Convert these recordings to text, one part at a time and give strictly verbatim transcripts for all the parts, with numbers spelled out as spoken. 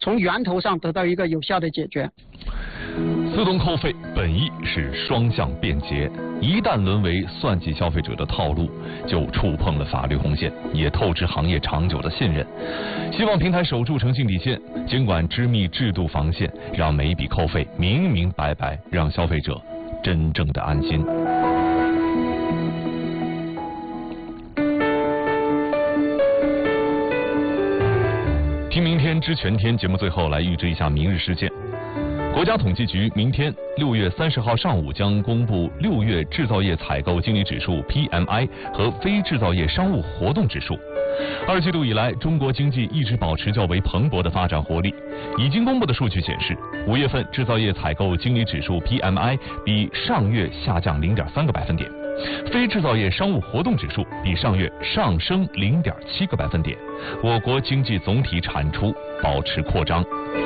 从源头上得到一个有效的解决。 自动扣费本意是双向便捷，一旦沦为算计消费者的套路，就触碰了法律红线，也透支行业长久的信任。希望平台守住诚信底线，监管织密制度防线，让每一笔扣费明明白白，让消费者真正的安心。听明天知全天节目最后来预知一下明日事件。国家统计局明天六月三十号上午将公布六月制造业采购经理指数 P M I 和非制造业商务活动指数。二季度以来，中国经济一直保持较为蓬勃的发展活力。已经公布的数据显示，五月份制造业采购经理指数 P M I 比上月下降 零点三个百分点，非制造业商务活动指数比上月上升 零点七个百分点。我国经济总体产出保持扩张。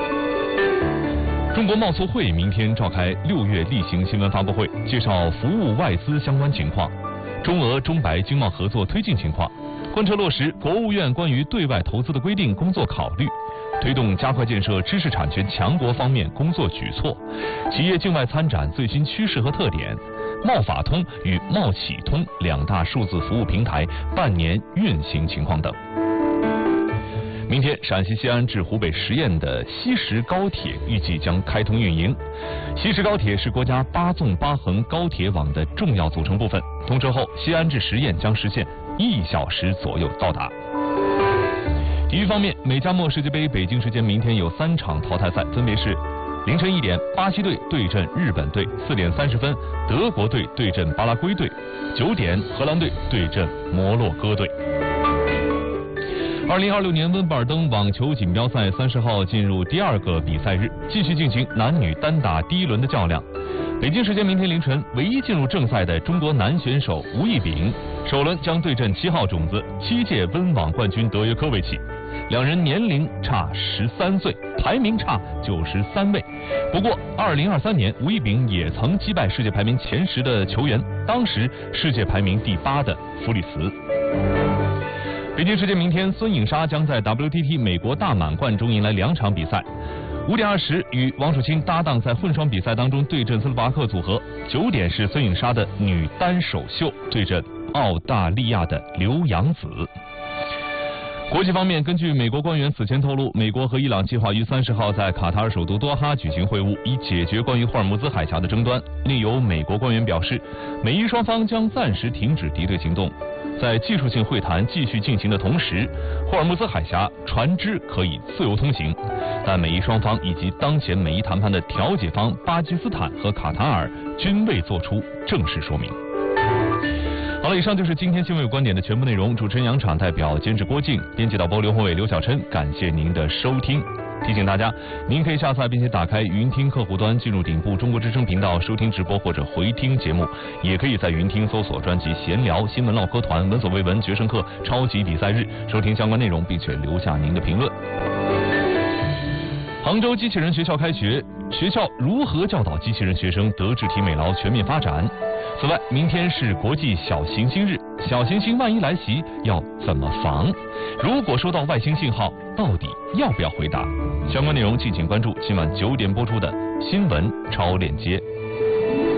中国贸促会明天召开六月例行新闻发布会，介绍服务外资相关情况、中俄中白经贸合作推进情况，贯彻落实国务院关于对外投资的规定工作考虑，推动加快建设知识产权强国方面工作举措，企业境外参展最新趋势和特点，贸法通与贸企通两大数字服务平台半年运行情况等。明天，陕西西安至湖北十堰的西石高铁预计将开通运营。西石高铁是国家八纵八横高铁网的重要组成部分。通车后，西安至十堰将实现一小时左右到达。体育方面，美加墨世界杯北京时间明天有三场淘汰赛，分别是凌晨一点，巴西队对阵日本队；四点三十分，德国队对阵巴拉圭队；九点，荷兰队对阵摩洛哥队。二零二六年温布尔登网球锦标赛三十号进入第二个比赛日，继续进行男女单打第一轮的较量。北京时间明天凌晨，唯一进入正赛的中国男选手吴亦丙，首轮将对阵七号种子、七届温网冠军德约科维奇。两人年龄差十三岁，排名差九十三位。不过，二零二三年吴亦丙也曾击败世界排名前十的球员，当时世界排名第八的弗里茨。北京时间明天，孙颖莎将在 W T T 美国大满贯中迎来两场比赛。五点二十与王楚钦搭档在混双比赛当中对阵斯洛伐克组合。九点是孙颖莎的女单首秀对阵澳大利亚的刘洋子。国际方面，根据美国官员此前透露，美国和伊朗计划于三十号在卡塔尔首都多哈举行会晤，以解决关于霍尔木兹海峡的争端。另有美国官员表示，美伊双方将暂时停止敌对行动，在技术性会谈继续进行的同时，霍尔木兹海峡船只可以自由通行，但美伊双方以及当前美伊谈判的调解方巴基斯坦和卡塔尔均未作出正式说明。好了，以上就是今天新闻有观点的全部内容。主持人杨昶，代表监制郭靖，编辑导播刘宏伟、刘小琛，感谢您的收听。提醒大家，您可以下载并且打开云听客户端，进入顶部中国之声频道收听直播或者回听节目，也可以在云听搜索专辑闲聊、新闻唠嗑团、闻所未闻、决胜课、超级比赛日收听相关内容，并且留下您的评论。杭州机器人学校开学，学校如何教导机器人学生德智体美劳全面发展？此外，明天是国际小行星日，小行星万一来袭要怎么防？如果收到外星信号，到底要不要回答？相关内容敬请关注今晚九点播出的新闻超链接。